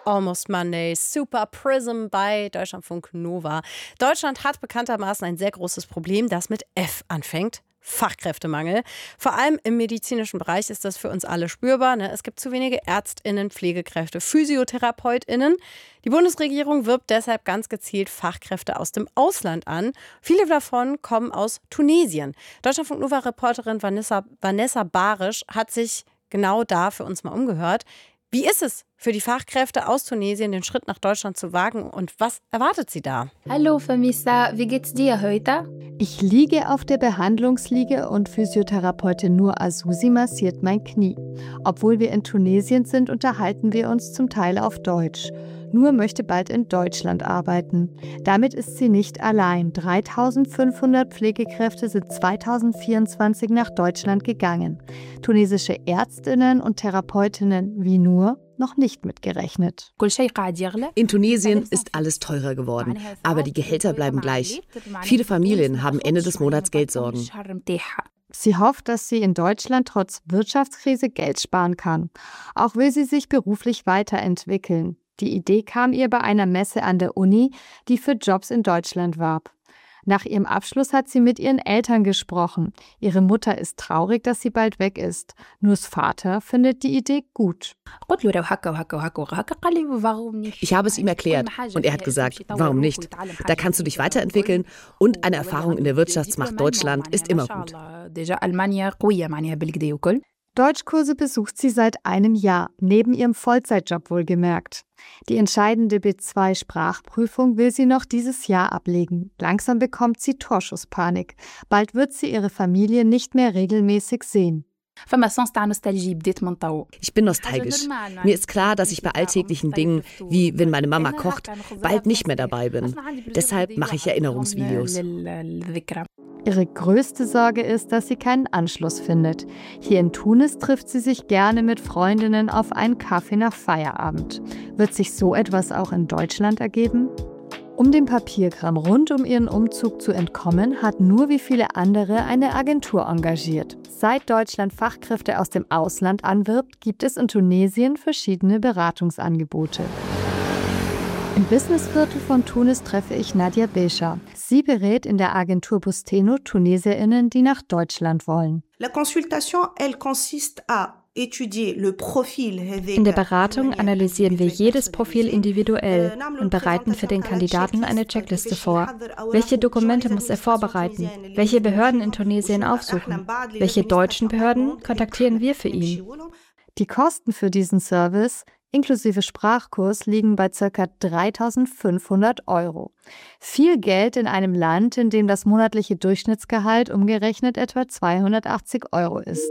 Almost Monday, Super Prism bei Deutschlandfunk Nova. Deutschland hat bekanntermaßen ein sehr großes Problem, das mit F anfängt. Fachkräftemangel. Vor allem im medizinischen Bereich ist das für uns alle spürbar. Es gibt zu wenige ÄrztInnen, Pflegekräfte, PhysiotherapeutInnen. Die Bundesregierung wirbt deshalb ganz gezielt Fachkräfte aus dem Ausland an. Viele davon kommen aus Tunesien. Deutschlandfunk Nova-Reporterin Vanessa Barisch hat sich genau da für uns mal umgehört. Wie ist es für die Fachkräfte aus Tunesien, den Schritt nach Deutschland zu wagen und was erwartet sie da? Hallo Vanessa, wie geht's dir heute? Ich liege auf der Behandlungsliege und Physiotherapeutin Nur Azusi massiert mein Knie. Obwohl wir in Tunesien sind, unterhalten wir uns zum Teil auf Deutsch. Nur möchte bald in Deutschland arbeiten. Damit ist sie nicht allein. 3.500 Pflegekräfte sind 2024 nach Deutschland gegangen. Tunesische Ärztinnen und Therapeutinnen wie Nur noch nicht mitgerechnet. In Tunesien ist alles teurer geworden, aber die Gehälter bleiben gleich. Viele Familien haben Ende des Monats Geldsorgen. Sie hofft, dass sie in Deutschland trotz Wirtschaftskrise Geld sparen kann. Auch will sie sich beruflich weiterentwickeln. Die Idee kam ihr bei einer Messe an der Uni, die für Jobs in Deutschland warb. Nach ihrem Abschluss hat sie mit ihren Eltern gesprochen. Ihre Mutter ist traurig, dass sie bald weg ist. Nurs Vater findet die Idee gut. Ich habe es ihm erklärt und er hat gesagt, warum nicht? Da kannst du dich weiterentwickeln und eine Erfahrung in der Wirtschaftsmacht Deutschland ist immer gut. Deutschkurse besucht sie seit einem Jahr, neben ihrem Vollzeitjob wohlgemerkt. Die entscheidende B2-Sprachprüfung will sie noch dieses Jahr ablegen. Langsam bekommt sie Torschusspanik. Bald wird sie ihre Familie nicht mehr regelmäßig sehen. Ich bin nostalgisch. Mir ist klar, dass ich bei alltäglichen Dingen, wie wenn meine Mama kocht, bald nicht mehr dabei bin. Deshalb mache ich Erinnerungsvideos. Ihre größte Sorge ist, dass sie keinen Anschluss findet. Hier in Tunis trifft sie sich gerne mit Freundinnen auf einen Kaffee nach Feierabend. Wird sich so etwas auch in Deutschland ergeben? Um dem Papierkram rund um ihren Umzug zu entkommen, hat Nur wie viele andere eine Agentur engagiert. Seit Deutschland Fachkräfte aus dem Ausland anwirbt, gibt es in Tunesien verschiedene Beratungsangebote. Im Businessviertel von Tunis treffe ich Nadia Besha. Sie berät in der Agentur Busteno TunesierInnen, die nach Deutschland wollen. In der Beratung analysieren wir jedes Profil individuell und bereiten für den Kandidaten eine Checkliste vor. Welche Dokumente muss er vorbereiten? Welche Behörden in Tunesien aufsuchen? Welche deutschen Behörden kontaktieren wir für ihn? Die Kosten für diesen Service inklusive Sprachkurs liegen bei ca. 3.500 €. Viel Geld in einem Land, in dem das monatliche Durchschnittsgehalt umgerechnet etwa 280 € ist.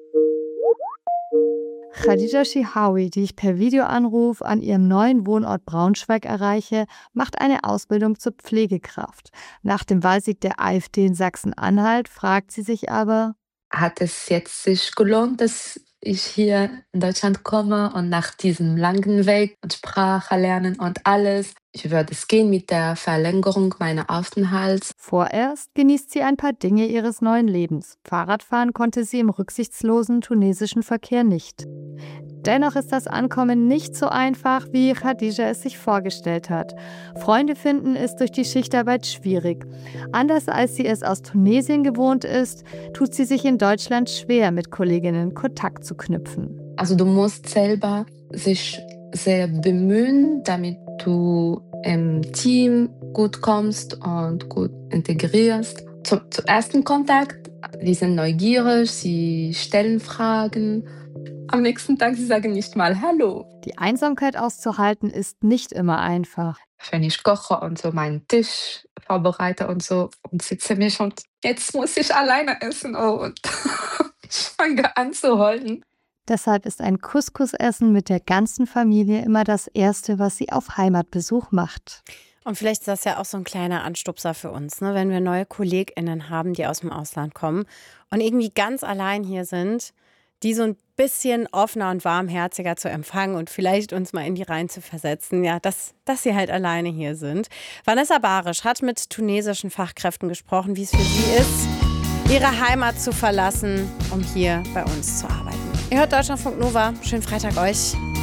Khadija Shihawi, die ich per Videoanruf an ihrem neuen Wohnort Braunschweig erreiche, macht eine Ausbildung zur Pflegekraft. Nach dem Wahlsieg der AfD in Sachsen-Anhalt fragt sie sich aber: Hat es jetzt sich gelohnt, dass ich hier in Deutschland komme und nach diesem langen Weg und Sprache lernen und alles, ich würde es gehen mit der Verlängerung meines Aufenthalts. Vorerst genießt sie ein paar Dinge ihres neuen Lebens. Fahrradfahren konnte sie im rücksichtslosen tunesischen Verkehr nicht. Dennoch ist das Ankommen nicht so einfach, wie Khadija es sich vorgestellt hat. Freunde finden ist durch die Schichtarbeit schwierig. Anders als sie es aus Tunesien gewohnt ist, tut sie sich in Deutschland schwer, mit Kolleginnen Kontakt zu knüpfen. Also du musst selber sich sehr bemühen, damit du im Team gut kommst und gut integrierst. Zum ersten Kontakt, die sind neugierig, sie stellen Fragen. Am nächsten Tag, sie sagen nicht mal Hallo. Die Einsamkeit auszuhalten ist nicht immer einfach. Wenn ich koche und so meinen Tisch vorbereite und so und sitze mich und jetzt muss ich alleine essen und ich fange an zu heulen. Deshalb ist ein Couscous-Essen mit der ganzen Familie immer das Erste, was sie auf Heimatbesuch macht. Und vielleicht ist das ja auch so ein kleiner Anstupser für uns, ne? Wenn wir neue KollegInnen haben, die aus dem Ausland kommen und irgendwie ganz allein hier sind, die so ein bisschen offener und warmherziger zu empfangen und vielleicht uns mal in die Reihen zu versetzen, ja, dass sie halt alleine hier sind. Vanessa Barisch hat mit tunesischen Fachkräften gesprochen, wie es für sie ist, ihre Heimat zu verlassen, um hier bei uns zu arbeiten. Ihr hört Deutschlandfunk Nova. Schönen Freitag euch.